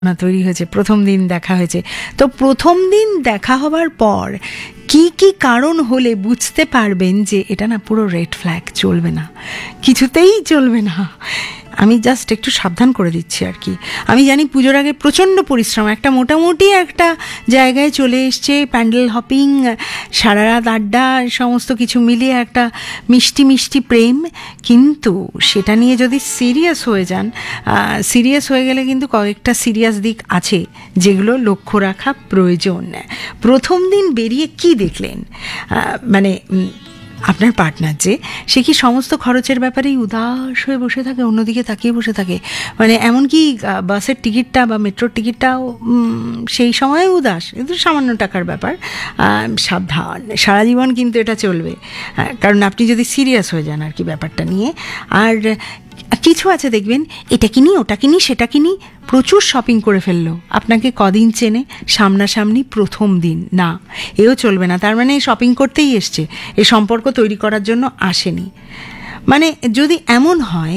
না তৈরি হয়েছে, প্রথম দিন দেখা হয়েছে। তো প্রথম দিন দেখা হবার পর কি কি কারণ হলে বুঝতে পারবেন যে এটা না পুরো রেড ফ্ল্যাগ, চলবে না, কিছুতেই চলবে না। আমি জাস্ট একটু সাবধান করে দিচ্ছি আর কি। আমি জানি পুজোর আগে প্রচণ্ড পরিশ্রম, একটা মোটামুটি একটা জায়গায় চলে এসছে, প্যান্ডেল হপিং, সারা রাত আড্ডা, সমস্ত কিছু মিলিয়ে একটা মিষ্টি মিষ্টি প্রেম। কিন্তু সেটা নিয়ে যদি সিরিয়াস হয়ে যান, সিরিয়াস হয়ে গেলে কিন্তু কয়েকটা সিরিয়াস দিক আছে যেগুলো লক্ষ্য রাখা প্রয়োজন। প্রথম দিন বেরিয়ে কি দেখলেন, মানে আপনার পার্টনার যে সে কি সমস্ত খরচের ব্যাপারেই উদাস হয়ে বসে থাকে, অন্যদিকে তাকিয়ে বসে থাকে, মানে এমনকি বাসের টিকিটটা বা মেট্রোর টিকিটটাও সেই সময়ে উদাস, কিন্তু সামান্য টাকার ব্যাপার। সাবধান, সারা জীবন কিন্তু এটা চলবে, কারণ আপনি যদি সিরিয়াস হয়ে যান আর কি ব্যাপারটা নিয়ে। আর কিছু আছে দেখবেন, এটা কিনি, ওটা কিনি, সেটা কিনি, প্রচুর শপিং করে ফেললো, আপনাকে কদিন চেনে, সামনাসামনি প্রথম দিন, না, এও চলবে না। তার মানে শপিং করতেই এসছে, এই সম্পর্ক তৈরি করার জন্য আসেনি। মানে যদি এমন হয়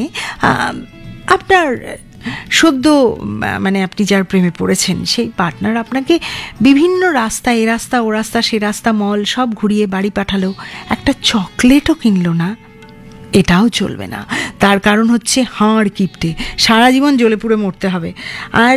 আপনার সদ্য, মানে আপনি যার প্রেমে পড়েছেন সেই পার্টনার আপনাকে বিভিন্ন রাস্তা, এ রাস্তা ও রাস্তা সে রাস্তা, মল সব ঘুরিয়ে বাড়ি পাঠালো, একটা চকলেটও কিনলো না, এটাও চলবে না। তার কারণ হচ্ছে হাড় কিপটে, সারা জীবন জ্বলে পুড়ে মরতে হবে। আর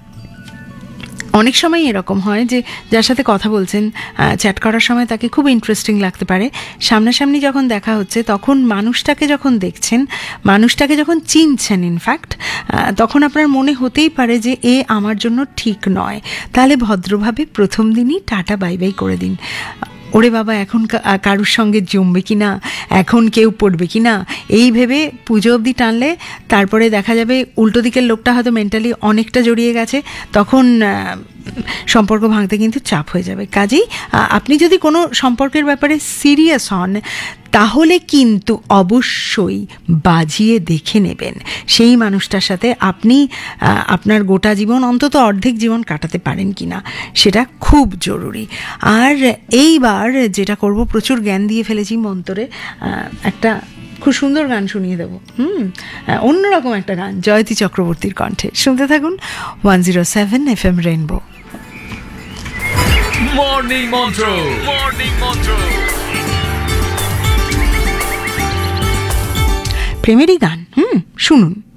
অনেক সময় এরকম হয় যে যার সাথে কথা বলছেন, চ্যাট করার সময় তাকে খুব ইন্টারেস্টিং লাগতে পারে, সামনাসামনি যখন দেখা হচ্ছে তখন মানুষটাকে যখন দেখছেন, মানুষটাকে যখন চিনছেন ইনফ্যাক্ট, তখন আপনার মনে হতেই পারে যে এ আমার জন্য ঠিক নয়। তাহলে ভদ্রভাবে প্রথম দিনই টাটা বাই বাই করে দিন। ওরে বাবা, এখন কারুর সঙ্গে জমবে কি না, এখন কেউ পড়বে কি না, এই ভেবে পুজো অবধি টানলে তারপরে দেখা যাবে উল্টো দিকের লোকটা হয়তো মেন্টালি অনেকটা জড়িয়ে গেছে, তখন সম্পর্ক ভাঙতে কিন্তু চাপ হয়ে যাবে। কাজেই আপনি যদি কোনো সম্পর্কের ব্যাপারে সিরিয়াস হন, তাহলে কিন্তু অবশ্যই বাজিয়ে দেখে নেবেন সেই মানুষটার সাথে আপনি আপনার গোটা জীবন, অন্তত অর্ধেক জীবন কাটাতে পারেন কি না, সেটা খুব জরুরি। আর এইবার যেটা করব, প্রচুর জ্ঞান দিয়ে ফেলেছি মন্তরে, একটা খুব সুন্দর গান শুনিয়ে দেবো, অন্যরকম একটা গান, জয়তী চক্রবর্তীর কণ্ঠে। শুনতে থাকুন 107 FM রেইনবো। মর্নিং মন্ত্র, মর্নিং মন্ত্র। প্রেমেরই গান, শুনুন।